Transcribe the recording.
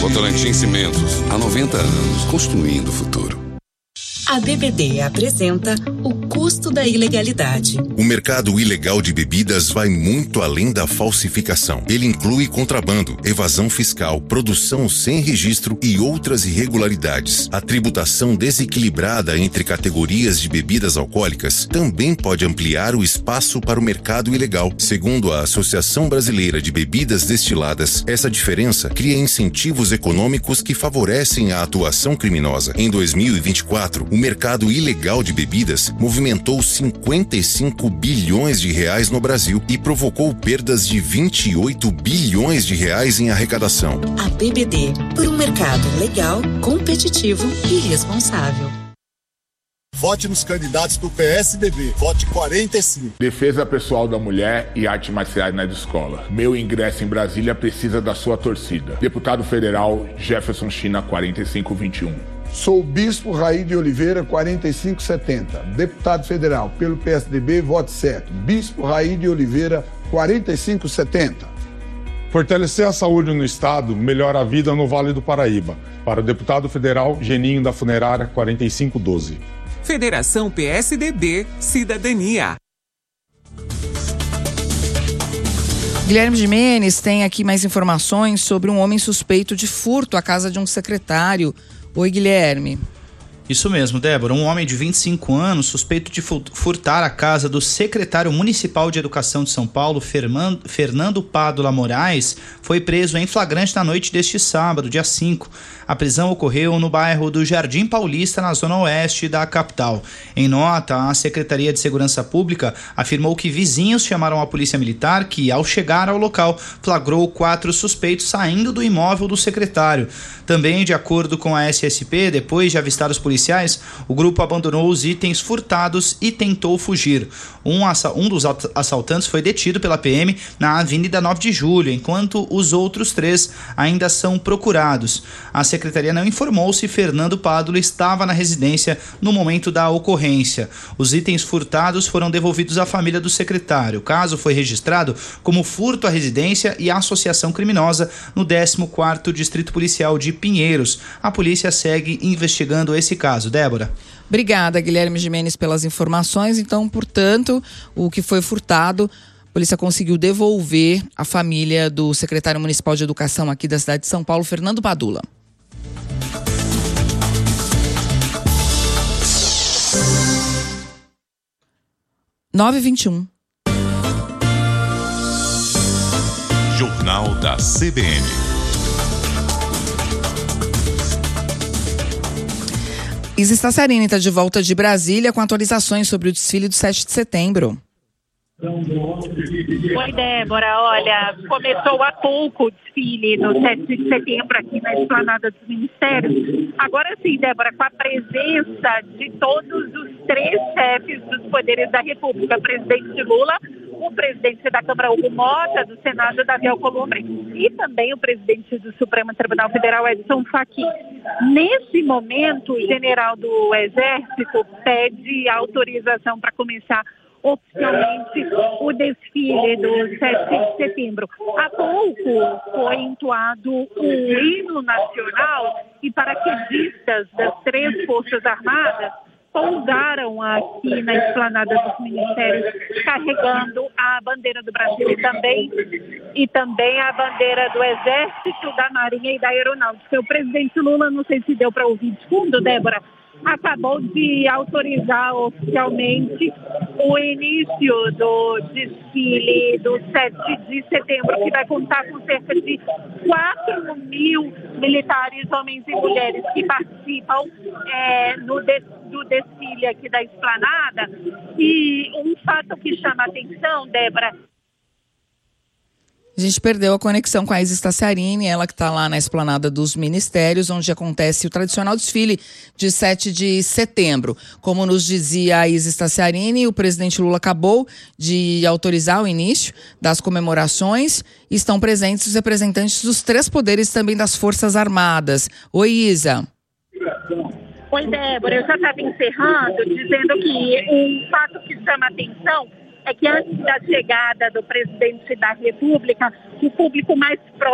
Votorantim Cimentos, há 90 anos, construindo o futuro. A BBD apresenta o custo da ilegalidade. O mercado ilegal de bebidas vai muito além da falsificação. Ele inclui contrabando, evasão fiscal, produção sem registro e outras irregularidades. A tributação desequilibrada entre categorias de bebidas alcoólicas também pode ampliar o espaço para o mercado ilegal. Segundo a Associação Brasileira de Bebidas Destiladas, essa diferença cria incentivos econômicos que favorecem a atuação criminosa. Em 2024, o mercado ilegal de bebidas movimentou 55 bilhões de reais no Brasil e provocou perdas de 28 bilhões de reais em arrecadação. A BBD, por um mercado legal, competitivo e responsável. Vote nos candidatos do PSDB. Vote 45. Defesa pessoal da mulher e artes marciais na escola. Meu ingresso em Brasília precisa da sua torcida. Deputado Federal Jefferson China, 4521. Sou o Bispo Raí de Oliveira, 4570. Deputado Federal pelo PSDB, vote certo. Bispo Raí de Oliveira, 4570. Fortalecer a saúde no Estado, melhora a vida no Vale do Paraíba. Para o deputado federal Geninho da Funerária, 4512. Federação PSDB Cidadania. Guilherme Gimenez tem aqui mais informações sobre um homem suspeito de furto à casa de um secretário. Oi, Guilherme. Isso mesmo, Débora. Um homem de 25 anos, suspeito de furtar a casa do secretário municipal de Educação de São Paulo, Fernando Pádula Moraes, foi preso em flagrante na noite deste sábado, dia 5. A prisão ocorreu no bairro do Jardim Paulista, na zona oeste da capital. Em nota, a Secretaria de Segurança Pública afirmou que vizinhos chamaram a Polícia Militar, que, ao chegar ao local, flagrou 4 suspeitos saindo do imóvel do secretário. Também, de acordo com a SSP, depois de avistar os policiais, o grupo abandonou os itens furtados e tentou fugir. Um dos assaltantes foi detido pela PM na Avenida 9 de Julho, enquanto os outros 3 ainda são procurados. A Secretaria não informou se Fernando Pádula estava na residência no momento da ocorrência. Os itens furtados foram devolvidos à família do secretário. O caso foi registrado como furto à residência e associação criminosa no 14º Distrito Policial de Pinheiros. A polícia segue investigando esse caso. Débora. Obrigada, Guilherme Gimenez, pelas informações. Então, portanto, o que foi furtado, a polícia conseguiu devolver à família do secretário municipal de Educação aqui da cidade de São Paulo, Fernando Pádula. (9h21) Jornal da CBN. Isa Staciarini está de volta de Brasília com atualizações sobre o desfile do 7 de setembro. Oi, Débora. Olha, começou há pouco o desfile do 7 de setembro aqui na Esplanada dos Ministérios. Agora sim, Débora, com a presença de todos os 3 chefes dos poderes da República, presidente Lula, o presidente da Câmara, Hugo Mota, do Senado, Davi Alcolumbre, e também o presidente do Supremo Tribunal Federal, Edson Fachin. Nesse momento, o general do Exército pede autorização para começar oficialmente o desfile do 7 de setembro. Há pouco foi entoado o hino nacional e paraquedistas das 3 Forças Armadas pousaram aqui na Esplanada dos Ministérios carregando a bandeira do Brasil e também a bandeira do Exército, da Marinha e da Aeronáutica. O presidente Lula, não sei se deu para ouvir de fundo, Débora, acabou de autorizar oficialmente o início do desfile do 7 de setembro, que vai contar com cerca de 4 mil militares, homens e mulheres, que participam do desfile aqui da Esplanada. E um fato que chama a atenção, Débora... A gente perdeu a conexão com a Isa Staciarini, ela que está lá na Esplanada dos Ministérios, onde acontece o tradicional desfile de 7 de setembro. Como nos dizia a Isa Staciarini, o presidente Lula acabou de autorizar o início das comemorações. Estão presentes os representantes dos 3 poderes também das Forças Armadas. Oi, Isa. Oi, Débora. Eu já estava encerrando, dizendo que um fato que chama a atenção é que antes da chegada do presidente da República, o público mais próximo